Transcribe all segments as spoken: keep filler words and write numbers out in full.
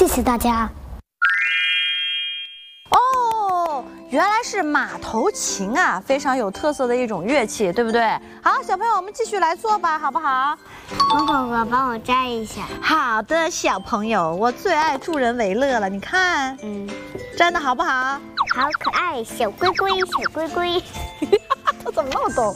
谢谢大家。 哦，原来是马头琴啊，非常有特色的一种乐器，对不对？好，小朋友，我们继续来做吧，好不好？ 红果果帮我摘一下。 好的，小朋友，我最爱助人为乐了，你看， 嗯， 摘的好不好？ 好可爱，小龟龟，小龟龟。 他怎么那么懂？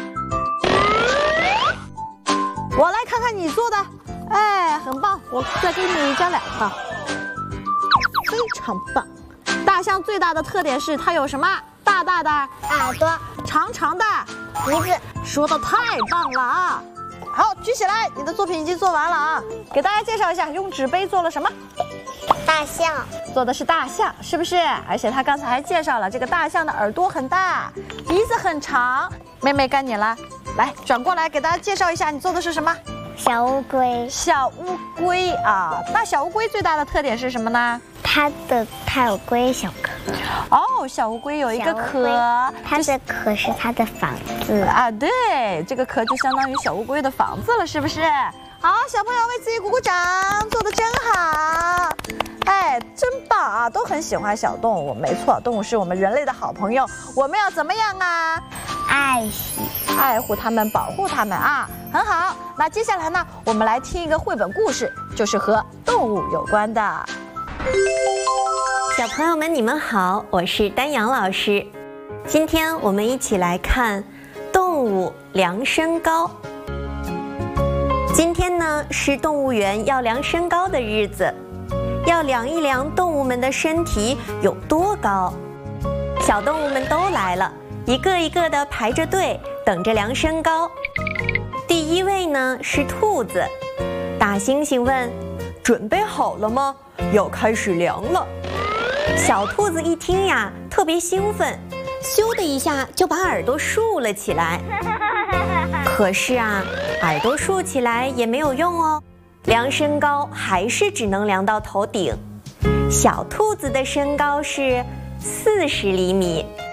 我来看看你做的，哎，很棒，我再给你摘两个，非常棒。大象最大的特点是它有什么？大大的耳朵， 长长的鼻子。 说的太棒了啊！好，举起来，你的作品已经做完了啊！给大家介绍一下，用纸杯做了什么？ 大象， 做的是大象，是不是？而且他刚才还介绍了，这个大象的耳朵很大，鼻子很长。妹妹该你了，来转过来给大家介绍一下，你做的是什么？ 小乌龟。 小乌龟啊，那小乌龟最大的特点是什么呢？ 它的它有龟小壳。 哦，小乌龟有一个壳， 它的壳是它的房子啊。对，这个壳就相当于小乌龟的房子了，是不是？好，小朋友为自己鼓鼓掌，做得真好。哎，真棒啊！都很喜欢小动物，没错，动物是我们人类的好朋友，我们要怎么样啊？ 爱惜、 爱护它们，保护它们啊，很好。那接下来呢，我们来听一个绘本故事，就是和动物有关的。 小朋友们，你们好，我是丹阳老师。今天我们一起来看动物量身高。今天呢是动物园要量身高的日子，要量一量动物们的身体有多高。小动物们都来了，一个一个的排着队等着量身高。第一位呢是兔子，大猩猩问：准备好了吗？要开始量了。小兔子一听呀，特别兴奋，咻的一下就把耳朵竖了起来。可是啊，耳朵竖起来也没有用哦，量身高还是只能量到头顶。小兔子的身高是四十厘米，